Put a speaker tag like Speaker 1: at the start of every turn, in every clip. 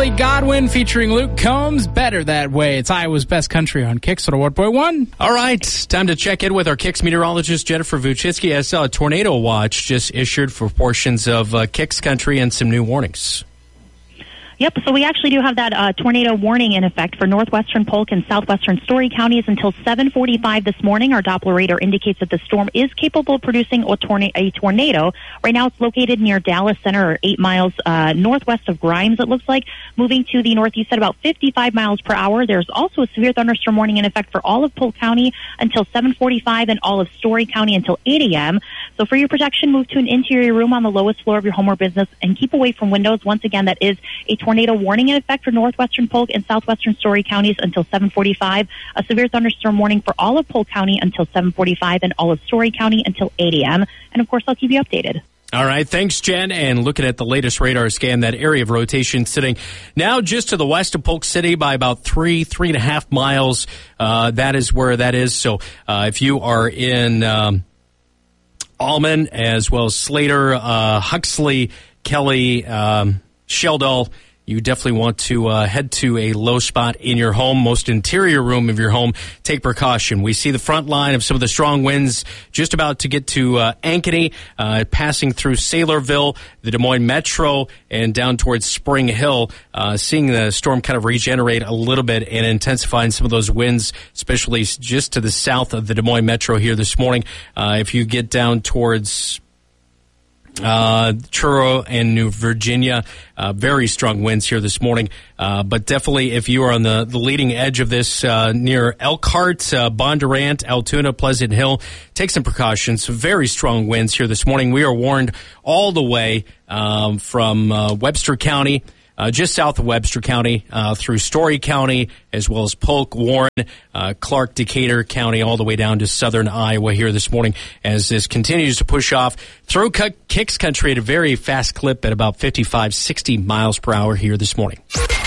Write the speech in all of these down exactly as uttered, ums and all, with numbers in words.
Speaker 1: Ellie Godwin featuring Luke Combs, Better That Way. It's Iowa's Best Country on Kicks one oh one point one.
Speaker 2: All right, time to check in with our Kicks meteorologist, Jennifer Vuchitsky. I saw a tornado watch just issued for portions of uh, Kicks Country and some new warnings.
Speaker 3: Yep, so we actually do have that uh, tornado warning in effect for northwestern Polk and southwestern Story counties until seven forty-five this morning. Our Doppler radar indicates that the storm is capable of producing a, torna- a tornado. Right now it's located near Dallas Center, or eight miles uh, northwest of Grimes, it looks like, moving to the northeast at about fifty-five miles per hour. There's also a severe thunderstorm warning in effect for all of Polk County until seven forty-five and all of Story County until eight a.m. So for your protection, move to an interior room on the lowest floor of your home or business and keep away from windows. Once again, that is a tornado Tornado warning in effect for northwestern Polk and southwestern Story counties until seven forty-five. A severe thunderstorm warning for all of Polk County until seven forty-five and all of Story County until eight a.m. And, of course, I'll keep you updated.
Speaker 2: All right, thanks, Jen. And looking at the latest radar scan, that area of rotation sitting now just to the west of Polk City by about three, three and a half miles. Uh, that is where that is. So uh, if you are in um, Allman as well as Slater, uh, Huxley, Kelly, um, Sheldall, you definitely want to uh, head to a low spot in your home, most interior room of your home. Take precaution. We see the front line of some of the strong winds just about to get to uh, Ankeny, uh, passing through Saylorville, the Des Moines Metro, and down towards Spring Hill, uh, seeing the storm kind of regenerate a little bit and intensifying some of those winds, especially just to the south of the Des Moines Metro here this morning. Uh, if you get down towards Uh, Truro and New Virginia, uh, very strong winds here this morning. Uh, but definitely if you are on the, the leading edge of this uh, near Elkhart, uh, Bondurant, Altoona, Pleasant Hill, take some precautions. Very strong winds here this morning. We are warned all the way um, from uh, Webster County, Uh, just south of Webster County, uh, through Story County, as well as Polk, Warren, uh, Clark, Decatur County, all the way down to southern Iowa here this morning as this continues to push off through Kicks Country at a very fast clip at about fifty-five, sixty miles per hour here this morning.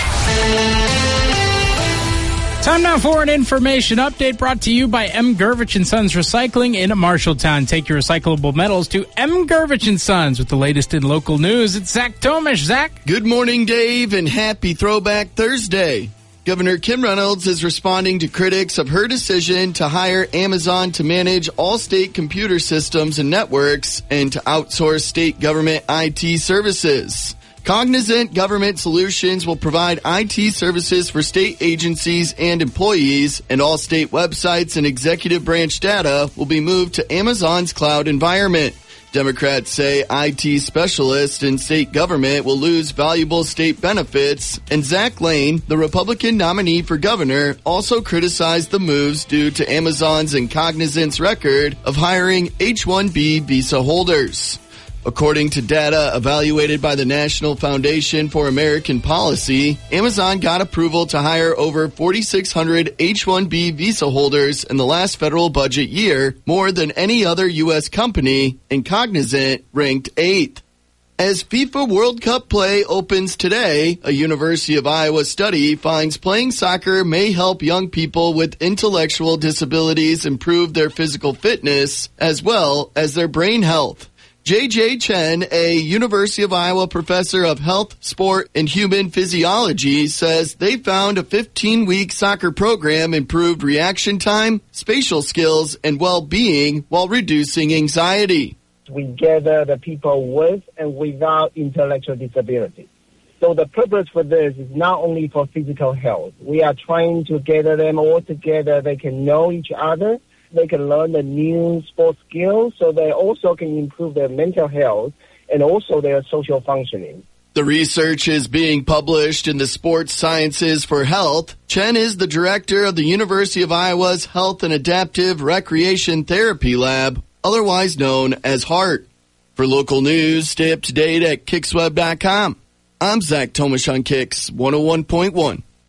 Speaker 1: Time now for an information update brought to you by M. Gervich and Sons Recycling in Marshalltown. Take your recyclable metals to M. Gervich and Sons with the latest in local news. It's Zach Tomish. Zach?
Speaker 4: Good morning, Dave, and happy Throwback Thursday. Governor Kim Reynolds is responding to critics of her decision to hire Amazon to manage all state computer systems and networks and to outsource state government I T services. Cognizant Government Solutions will provide I T services for state agencies and employees, and all state websites and executive branch data will be moved to Amazon's cloud environment. Democrats say I T specialists in state government will lose valuable state benefits, and Zach Lane, the Republican nominee for governor, also criticized the moves due to Amazon's and Cognizant's record of hiring H one B visa holders. According to data evaluated by the National Foundation for American Policy, Amazon got approval to hire over forty-six hundred H one B visa holders in the last federal budget year, more than any other U S company, and Cognizant ranked eighth. As FIFA World Cup play opens today, a University of Iowa study finds playing soccer may help young people with intellectual disabilities improve their physical fitness as well as their brain health. J J Chen, a University of Iowa professor of health, sport, and human physiology, says they found a fifteen-week soccer program improved reaction time, spatial skills, and well-being while reducing anxiety.
Speaker 5: We gather the people with and without intellectual disability. So the purpose for this is not only for physical health. We are trying to gather them all together. They can know each other. They can learn the new sports skills, so they also can improve their mental health and also their social functioning.
Speaker 4: The research is being published in the Sports Sciences for Health. Chen is the director of the University of Iowa's Health and Adaptive Recreation Therapy Lab, otherwise known as HART. For local news, stay up to date at Kicks Web dot com. I'm Zach Tomish on Kicks one oh one point one.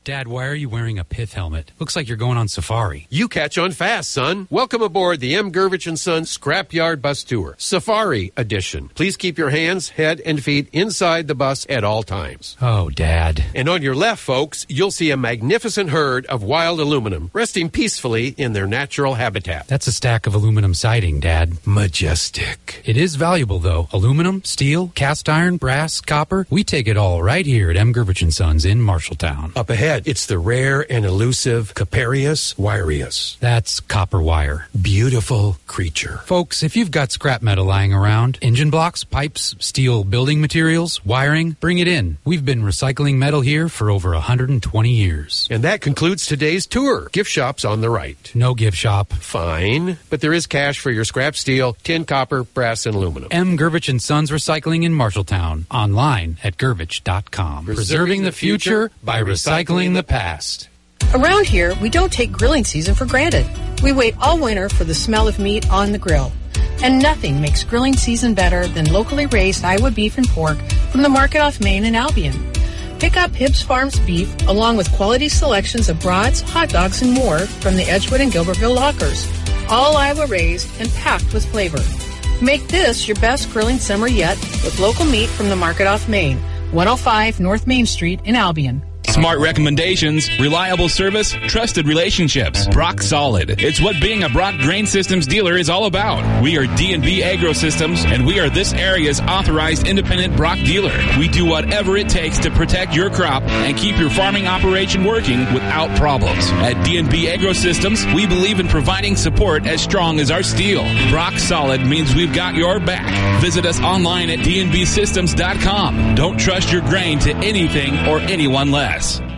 Speaker 6: Dad, why are you wearing a pith helmet? Looks like you're going on safari.
Speaker 7: You catch on fast, son. Welcome aboard the M. Gervich and Son Scrapyard Bus Tour, Safari Edition. Please keep your hands, head, and feet inside the bus at all times.
Speaker 6: Oh, Dad.
Speaker 7: And on your left, folks, you'll see a magnificent herd of wild aluminum resting peacefully in their natural habitat.
Speaker 6: That's a stack of aluminum siding, Dad.
Speaker 7: Majestic.
Speaker 6: It is valuable, though. Aluminum, steel, cast iron, brass, copper. We take it all right here at M. Gervich and Sons in Marshalltown.
Speaker 7: Up ahead, it's the rare and elusive Caparius wirius.
Speaker 6: That's copper wire.
Speaker 7: Beautiful creature.
Speaker 6: Folks, if you've got scrap metal lying around, engine blocks, pipes, steel building materials, wiring, bring it in. We've been recycling metal here for over one hundred twenty years.
Speaker 7: And that concludes today's tour. Gift shop's on the right.
Speaker 6: No gift shop.
Speaker 7: Fine. But there is cash for your scrap steel, tin, copper, brass, and aluminum.
Speaker 6: M. Gervich and Sons Recycling in Marshalltown. Online at gervich dot com.
Speaker 7: Preserving
Speaker 6: Preserving the future by recycling the past.
Speaker 8: Around here, we don't take grilling season for granted. We wait all winter for the smell of meat on the grill. And nothing makes grilling season better than locally raised Iowa beef and pork from the Market Off Main in Albion. Pick up Hibbs Farms beef along with quality selections of brats, hot dogs, and more from the Edgewood and Gilbertville lockers. All Iowa raised and packed with flavor. Make this your best grilling summer yet with local meat from the Market Off Main, one oh five North Main Street in Albion.
Speaker 9: Smart recommendations, reliable service, trusted relationships. Brock Solid. It's what being a Brock Grain Systems dealer is all about. We are D and B Agro Systems, and we are this area's authorized independent Brock dealer. We do whatever it takes to protect your crop and keep your farming operation working without problems. At D and B Agro Systems, we believe in providing support as strong as our steel. Brock Solid means we've got your back. Visit us online at d n b systems dot com. Don't trust your grain to anything or anyone less.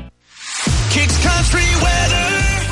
Speaker 10: Kicks Country weather.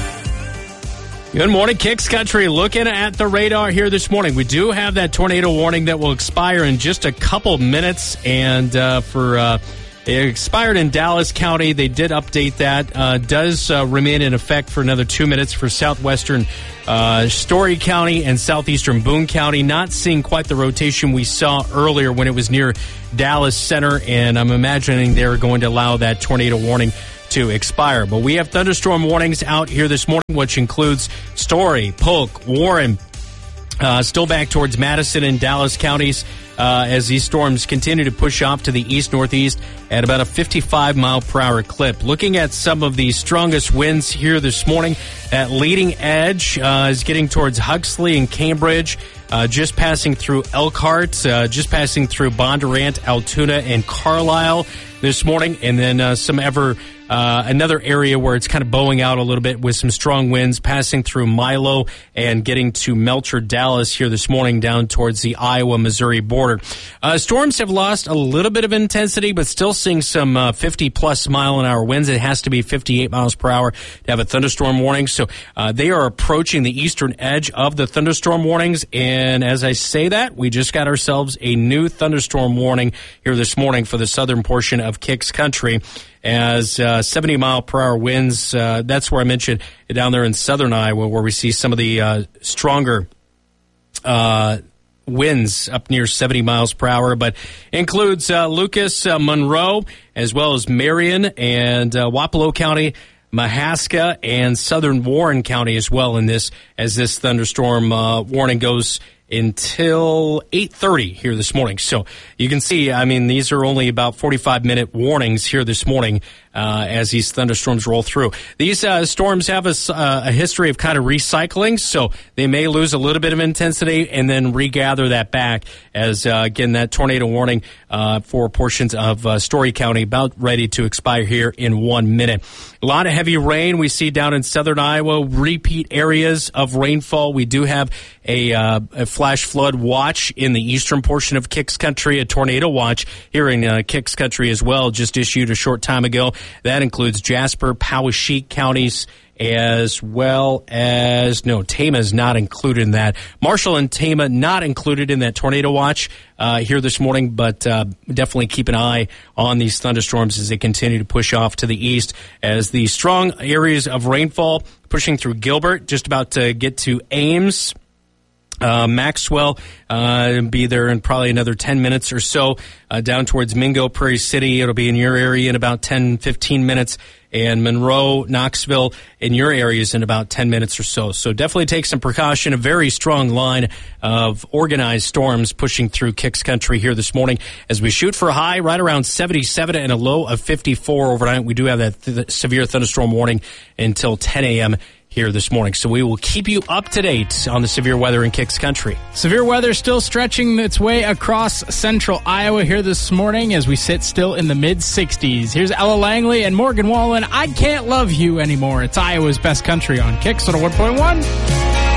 Speaker 2: Good morning, Kicks Country. Looking at the radar here this morning, we do have that tornado warning that will expire in just a couple minutes. And uh, for uh, it expired in Dallas County. They did update that. Uh, does uh, remain in effect for another two minutes for southwestern uh, Story County and southeastern Boone County. Not seeing quite the rotation we saw earlier when it was near Dallas Center, and I'm imagining they're going to allow that tornado warning to expire. But we have thunderstorm warnings out here this morning, which includes Story, Polk, Warren, uh, still back towards Madison and Dallas counties uh, as these storms continue to push off to the east-northeast at about a fifty-five mile per hour clip. Looking at some of the strongest winds here this morning, that leading edge uh, is getting towards Huxley and Cambridge, uh, just passing through Elkhart, uh, just passing through Bondurant, Altoona, and Carlisle this morning, and then uh, some ever uh, another area where it's kind of bowing out a little bit with some strong winds passing through Milo and getting to Melcher, Dallas here this morning down towards the Iowa-Missouri border. Uh, storms have lost a little bit of intensity, but still seeing some uh, fifty plus mile an hour winds. It has to be fifty-eight miles per hour to have a thunderstorm warning. So uh, they are approaching the eastern edge of the thunderstorm warnings. And as I say that, we just got ourselves a new thunderstorm warning here this morning for the southern portion of Kicks Country, as uh, seventy mile per hour winds. Uh, that's where I mentioned down there in southern Iowa, where we see some of the uh, stronger uh, winds up near seventy miles per hour, but includes uh, Lucas, uh, Monroe, as well as Marion and uh, Wapello County, Mahaska, and southern Warren County as well in this, as this thunderstorm uh, warning goes until eight thirty here this morning. So you can see, I mean, these are only about forty-five minute warnings here this morning uh, as these thunderstorms roll through. These uh, storms have a, uh, a history of kind of recycling, so they may lose a little bit of intensity and then regather that back as, uh, again, that tornado warning uh, for portions of uh, Story County about ready to expire here in one minute. A lot of heavy rain we see down in southern Iowa, repeat areas of rainfall. We do have a, uh, a flash flood watch in the eastern portion of Kicks Country, a tornado watch here in uh, Kicks Country as well, just issued a short time ago. That includes Jasper, Poweshiek counties, as well as, no, Tama is not included in that. Marshall and Tama not included in that tornado watch uh, here this morning, but uh, definitely keep an eye on these thunderstorms as they continue to push off to the east, as the strong areas of rainfall pushing through Gilbert, just about to get to Ames. Uh, Maxwell uh, be there in probably another ten minutes or so. Uh, down towards Mingo, Prairie City, it'll be in your area in about ten, fifteen minutes. And Monroe, Knoxville, in your areas in about ten minutes or so. So definitely take some precaution. A very strong line of organized storms pushing through Kicks Country here this morning as we shoot for a high right around seventy-seven and a low of fifty-four overnight. We do have that th- severe thunderstorm warning until ten a.m. here this morning. So we will keep you up to date on the severe weather in Kicks Country.
Speaker 1: Severe weather still stretching its way across central Iowa here this morning as we sit still in the mid sixties. Here's Ella Langley and Morgan Wallen. I Can't Love You Anymore. It's Iowa's best country on Kicks on one point one.